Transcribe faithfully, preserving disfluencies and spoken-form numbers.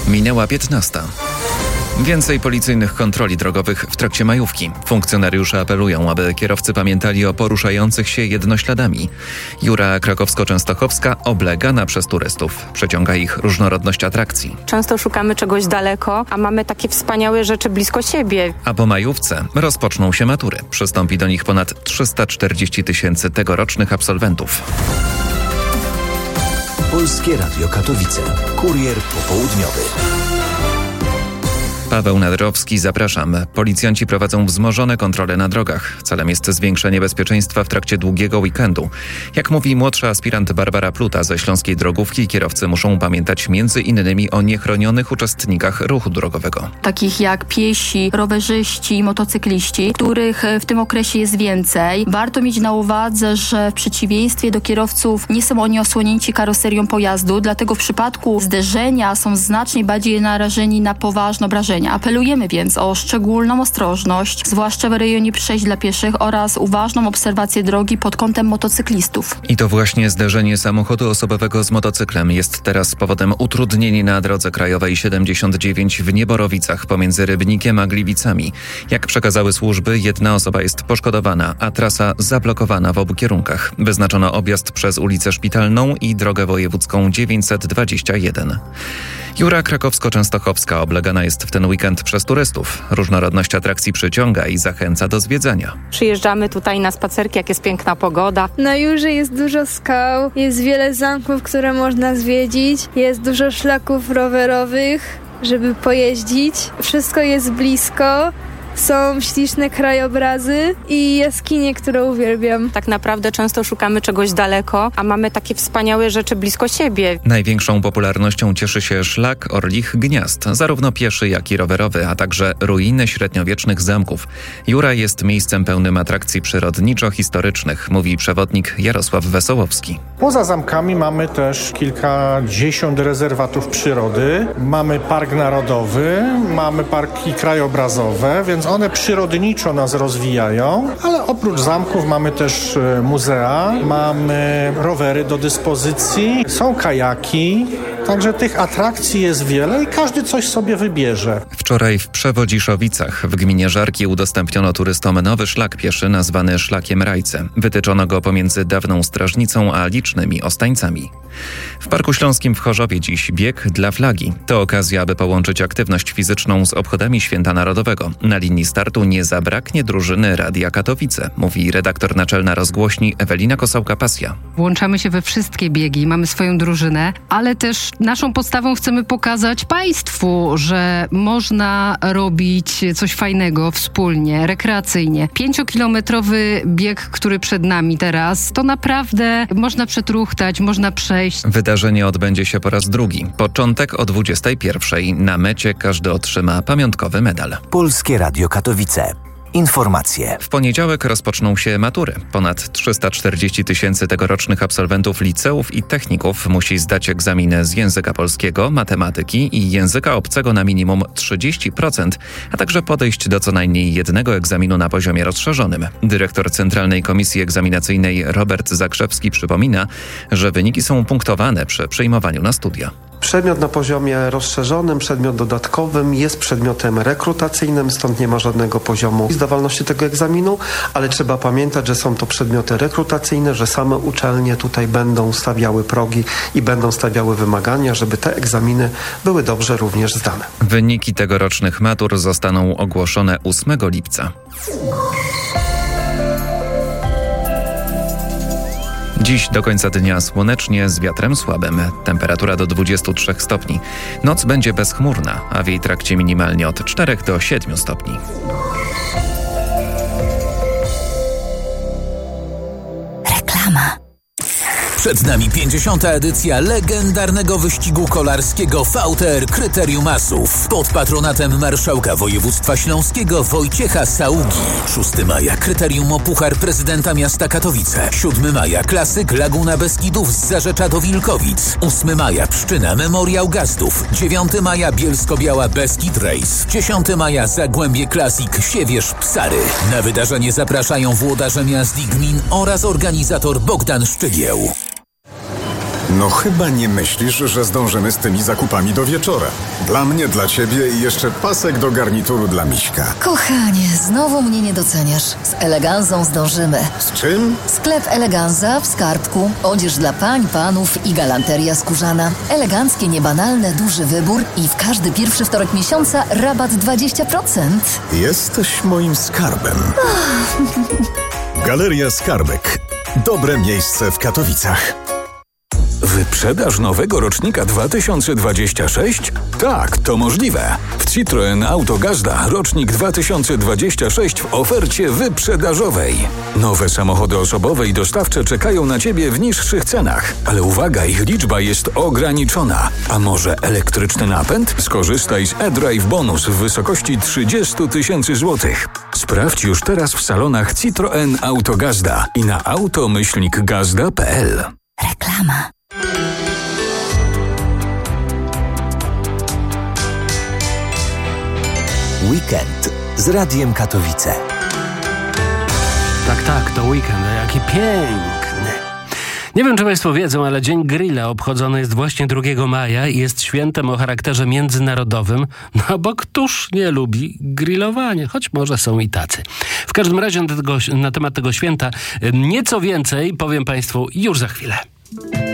Minęła piętnasta. Więcej policyjnych kontroli drogowych w trakcie majówki. Funkcjonariusze apelują, aby kierowcy pamiętali o poruszających się jednośladami. Jura Krakowsko-Częstochowska oblegana przez turystów. Przeciąga ich różnorodność atrakcji. Często szukamy czegoś daleko, a mamy takie wspaniałe rzeczy blisko siebie. A po majówce rozpoczną się matury. Przystąpi do nich ponad trzysta czterdzieści tysięcy tegorocznych absolwentów. Polskie Radio Katowice. Kurier popołudniowy. Paweł Nadrowski, zapraszam. Policjanci prowadzą wzmożone kontrole na drogach. Celem jest zwiększenie bezpieczeństwa w trakcie długiego weekendu. Jak mówi młodsza aspirant Barbara Pluta ze Śląskiej Drogówki, kierowcy muszą pamiętać między innymi o niechronionych uczestnikach ruchu drogowego. Takich jak piesi, rowerzyści, motocykliści, których w tym okresie jest więcej. Warto mieć na uwadze, że w przeciwieństwie do kierowców nie są oni osłonięci karoserią pojazdu, dlatego w przypadku zderzenia są znacznie bardziej narażeni na poważne obrażenia. Apelujemy więc o szczególną ostrożność, zwłaszcza w rejonie przejść dla pieszych oraz uważną obserwację drogi pod kątem motocyklistów. I to właśnie zderzenie samochodu osobowego z motocyklem jest teraz powodem utrudnień na drodze krajowej siedemdziesiąt dziewięć w Nieborowicach pomiędzy Rybnikiem a Gliwicami. Jak przekazały służby, jedna osoba jest poszkodowana, a trasa zablokowana w obu kierunkach. Wyznaczono objazd przez ulicę Szpitalną i drogę wojewódzką dziewięćset dwadzieścia jeden. Jura Krakowsko-Częstochowska oblegana jest w ten weekend przez turystów. Różnorodność atrakcji przyciąga i zachęca do zwiedzania. Przyjeżdżamy tutaj na spacerki, jak jest piękna pogoda. Na Jurze jest dużo skał, jest wiele zamków, które można zwiedzić, jest dużo szlaków rowerowych, żeby pojeździć. Wszystko jest blisko. Są śliczne krajobrazy i jaskinie, które uwielbiam. Tak naprawdę często szukamy czegoś daleko, a mamy takie wspaniałe rzeczy blisko siebie. Największą popularnością cieszy się szlak Orlich Gniazd, zarówno pieszy, jak i rowerowy, a także ruiny średniowiecznych zamków. Jura jest miejscem pełnym atrakcji przyrodniczo-historycznych, mówi przewodnik Jarosław Wesołowski. Poza zamkami mamy też kilkadziesiąt rezerwatów przyrody. Mamy park narodowy, mamy parki krajobrazowe, więc one przyrodniczo nas rozwijają, ale oprócz zamków mamy też muzea, mamy rowery do dyspozycji, są kajaki, także tych atrakcji jest wiele i każdy coś sobie wybierze. Wczoraj w Przewodziszowicach w gminie Żarki udostępniono turystom nowy szlak pieszy nazwany Szlakiem Rajce. Wytyczono go pomiędzy dawną strażnicą a licznymi Ostańcami. W Parku Śląskim w Chorzowie dziś bieg dla flagi. To okazja, aby połączyć aktywność fizyczną z obchodami Święta Narodowego. Na linii startu nie zabraknie drużyny Radia Katowice, mówi redaktor naczelna rozgłośni Ewelina Kosałka-Pasja. Włączamy się we wszystkie biegi, mamy swoją drużynę, ale też naszą postawą chcemy pokazać państwu, że można robić coś fajnego wspólnie, rekreacyjnie. Pięciokilometrowy bieg, który przed nami teraz, to naprawdę można przetruchtać, można przejść. Wydarzenie odbędzie się po raz drugi. Początek o dwudziestej pierwszej. Na mecie każdy otrzyma pamiątkowy medal. Polskie Radio Katowice. Informacje. W poniedziałek rozpoczną się matury. Ponad trzysta czterdzieści tysięcy tegorocznych absolwentów liceów i techników musi zdać egzaminy z języka polskiego, matematyki i języka obcego na minimum trzydzieści procent, a także podejść do co najmniej jednego egzaminu na poziomie rozszerzonym. Dyrektor Centralnej Komisji Egzaminacyjnej Robert Zakrzewski przypomina, że wyniki są punktowane przy przyjmowaniu na studia. Przedmiot na poziomie rozszerzonym, przedmiot dodatkowym jest przedmiotem rekrutacyjnym, stąd nie ma żadnego poziomu zdawalności tego egzaminu, ale trzeba pamiętać, że są to przedmioty rekrutacyjne, że same uczelnie tutaj będą stawiały progi i będą stawiały wymagania, żeby te egzaminy były dobrze również zdane. Wyniki tegorocznych matur zostaną ogłoszone ósmego lipca. Dziś do końca dnia słonecznie z wiatrem słabym. Temperatura do dwudziestu trzech stopni. Noc będzie bezchmurna, a w jej trakcie minimalnie od czterech do siedmiu stopni. Reklama. Przed nami pięćdziesiąta edycja legendarnego wyścigu kolarskiego V T R Kryterium Asów pod patronatem marszałka województwa śląskiego Wojciecha Saługi. szóstego maja Kryterium o Puchar Prezydenta Miasta Katowice. siódmego maja Klasyk Laguna Beskidów z Zarzecza do Wilkowic. ósmego maja Pszczyna Memoriał Gastów. dziewiątego maja Bielsko-Biała Beskid Race. dziesiątego maja Zagłębie Klasik Siewierz Psary. Na wydarzenie zapraszają włodarze miast i gmin oraz organizator Bogdan Szczygieł. No chyba nie myślisz, że zdążymy z tymi zakupami do wieczora. Dla mnie, dla ciebie i jeszcze pasek do garnituru dla Miśka. Kochanie, znowu mnie nie doceniasz. Z Eleganzą zdążymy. Z czym? Sklep Eleganza w Skarbku. Odzież dla pań, panów i galanteria skórzana. Eleganckie, niebanalne, duży wybór i w każdy pierwszy wtorek miesiąca rabat dwadzieścia procent. Jesteś moim skarbem. Galeria Skarbek. Dobre miejsce w Katowicach. Wyprzedaż nowego rocznika dwa tysiące dwudziestego szóstego? Tak, to możliwe. W Citroen Auto Gazda rocznik dwa tysiące dwudziesty szósty w ofercie wyprzedażowej. Nowe samochody osobowe i dostawcze czekają na Ciebie w niższych cenach. Ale uwaga, ich liczba jest ograniczona. A może elektryczny napęd? Skorzystaj z e-Drive Bonus w wysokości trzydzieści tysięcy złotych. Sprawdź już teraz w salonach Citroen Auto Gazda i na auto myślnik gazda kropka p l. Reklama. Weekend z Radiem Katowice. Tak, tak, to weekend, a jaki piękny. Nie wiem, czy Państwo wiedzą, ale Dzień Grilla obchodzony jest właśnie drugiego maja i jest świętem o charakterze międzynarodowym, no bo któż nie lubi grillowania, choć może są i tacy. W każdym razie na, tego, na temat tego święta nieco więcej powiem Państwu już za chwilę.